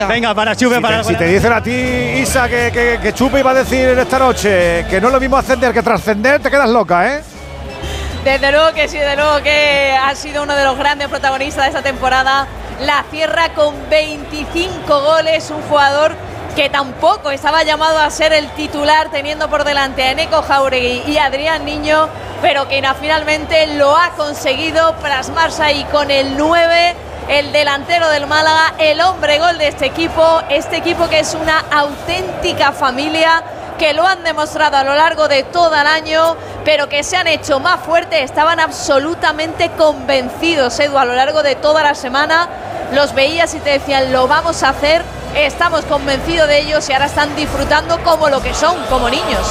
Venga, para Chupe, Si te dicen a ti, Isa, que Chupe iba a decir esta noche que no es lo mismo ascender que trascender, te quedas loca, ¿eh? Desde luego que sí, desde luego que ha sido uno de los grandes protagonistas de esta temporada. La cierra con 25 goles, un jugador que tampoco estaba llamado a ser el titular, teniendo por delante a Eneko Jauregui y Adrián Niño, pero que finalmente lo ha conseguido plasmarse ahí con el 9, el delantero del Málaga, el hombre gol de este equipo que es una auténtica familia, que lo han demostrado a lo largo de todo el año, pero que se han hecho más fuertes. Estaban absolutamente convencidos, Edu, a lo largo de toda la semana. Los veías y te decían, lo vamos a hacer, estamos convencidos de ellos, y ahora están disfrutando como lo que son, como niños.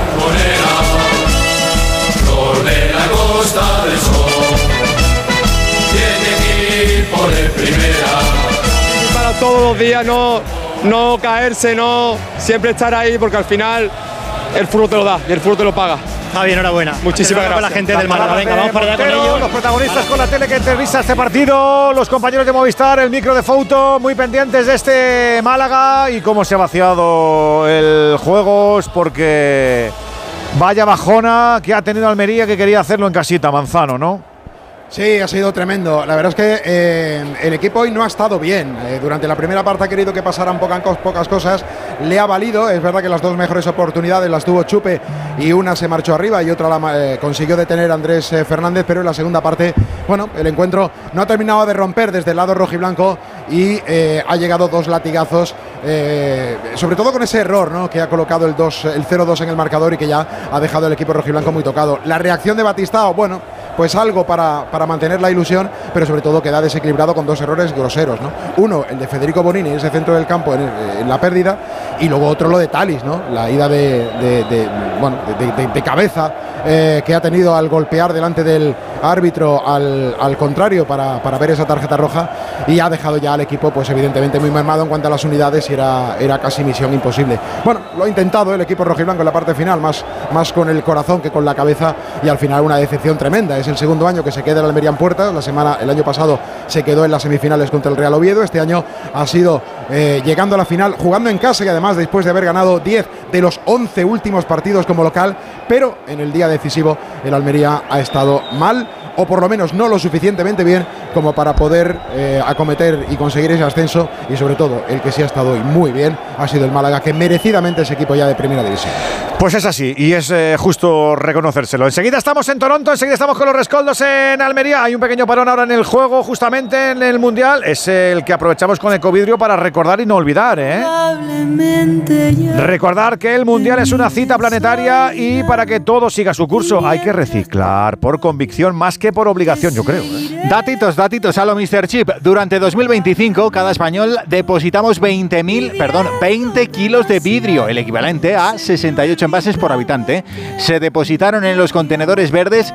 Flor de la Costa del Sol, tiene que ir por el primera. Para todos los días no caerse, siempre estar ahí, porque al final el fútbol te lo da y el fútbol te lo paga. Javi, enhorabuena. Muchísimas gracias. La gente del Málaga. Venga, vamos para allá con ellos. Los protagonistas con la tele que entrevista este partido, los compañeros de Movistar, el micro de Fouto, muy pendientes de este Málaga y cómo se ha vaciado el juego, porque vaya bajona que ha tenido Almería, que quería hacerlo en casita, Manzano, ¿no? Sí, ha sido tremendo. La verdad es que el equipo hoy no ha estado bien. Durante la primera parte ha querido que pasaran pocas cosas. Le ha valido. Es verdad que las dos mejores oportunidades las tuvo Chupe y una se marchó arriba y otra la consiguió detener Andrés Fernández. Pero en la segunda parte, bueno, el encuentro no ha terminado de romper desde el lado rojiblanco y ha llegado dos latigazos. Sobre todo con ese error, ¿no?, que ha colocado el 0-2 en el marcador y que ya ha dejado el equipo rojiblanco muy tocado. La reacción de Batistao, bueno, pues algo para mantener la ilusión, pero sobre todo queda desequilibrado con dos errores groseros, ¿no? Uno, el de Federico Bonini, ese centro del campo en la pérdida, y luego otro lo de Thalys, ¿no? La ida de cabeza que ha tenido al golpear delante del árbitro al contrario para ver esa tarjeta roja, y ha dejado ya al equipo pues evidentemente muy mermado en cuanto a las unidades, y era casi misión imposible. Bueno, lo ha intentado el equipo rojiblanco en la parte final, más con el corazón que con la cabeza, y al final una decepción tremenda. Es el segundo año que se queda el Almería en puertas. El año pasado se quedó en las semifinales contra el Real Oviedo. Este año ha sido llegando a la final, jugando en casa, y además después de haber ganado 10 de los 11 últimos partidos como local, pero en el día decisivo el Almería ha estado mal, o por lo menos no lo suficientemente bien como para poder acometer y conseguir ese ascenso. Y sobre todo, el que sí ha estado hoy muy bien ha sido el Málaga, que merecidamente es equipo ya de primera división. Pues es así, y es justo reconocérselo. Enseguida estamos en Toronto, enseguida estamos con los rescoldos en Almería. Hay un pequeño parón ahora en el juego, justamente en el Mundial. Es el que aprovechamos con Ecovidrio para recordar y no olvidar, ¿eh? Recordar que el Mundial es una cita planetaria, y para que todo siga su curso hay que reciclar por convicción más que por obligación, yo creo, ¿eh? Datitos a lo Mr. Chip. Durante 2025, cada español depositamos 20 kilos de vidrio, el equivalente a 68 envases por habitante. Se depositaron en los contenedores verdes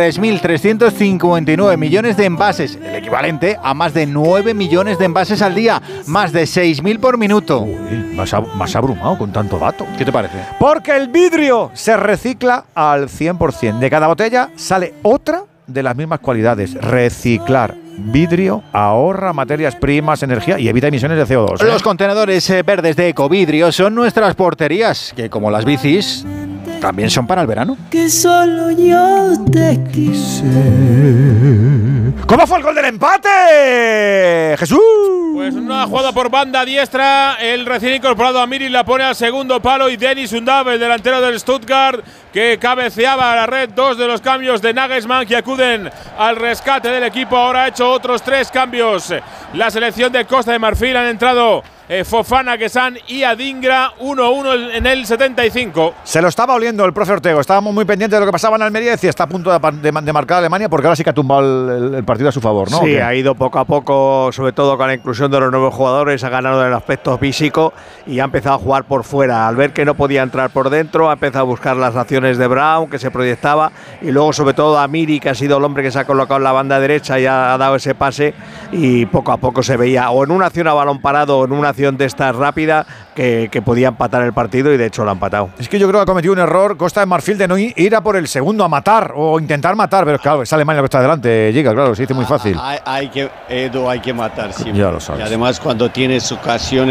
3.359 millones de envases, el equivalente a más de 9 millones de envases al día, más de 6.000 por minuto. Uy, más abrumado con tanto dato. ¿Qué te parece? Porque el vidrio se recicla al 100%. De cada botella sale otra de las mismas cualidades. Reciclar vidrio ahorra materias primas, energía y evita emisiones de CO2, ¿eh? Los contenedores verdes de Ecovidrio son nuestras porterías, que como las bicis también son para el verano. Que solo yo te quise. ¿Cómo fue el gol del empate, Jesús? Pues una jugada por banda diestra, el recién incorporado Amiri la pone al segundo palo, y Denis Undav, el delantero del Stuttgart, que cabeceaba a la red. Dos de los cambios de Nagelsmann que acuden al rescate del equipo. Ahora ha hecho otros 3 cambios la selección de Costa de Marfil. Han entrado Fofana, Guessán y Adingra. 1-1 en el 75. Se lo estaba oliendo el profe Ortego. Estábamos muy pendientes de lo que pasaba en Almería. Decía, está a punto de marcar a Alemania, porque ahora sí que ha tumbado el partido a su favor, ¿no? Sí, ha ido poco a poco, sobre todo con la inclusión de los nuevos jugadores. Ha ganado en el aspecto físico y ha empezado a jugar por fuera. Al ver que no podía entrar por dentro, ha empezado a buscar las acciones condiciones de Brown, que se proyectaba, y luego sobre todo a Miri, que ha sido el hombre que se ha colocado en la banda derecha y ha dado ese pase, y poco a poco se veía, o en una acción a balón parado o en una acción de estas rápida, que podía empatar el partido, y de hecho lo ha empatado. Es que yo creo que ha cometido un error Costa de Marfil de no ir a por el segundo a matar o intentar matar, pero claro, es Alemania lo que está delante, Giga, claro, se dice muy fácil. Hay que matar, sí. Ya lo sabes. Y además cuando tienes ocasiones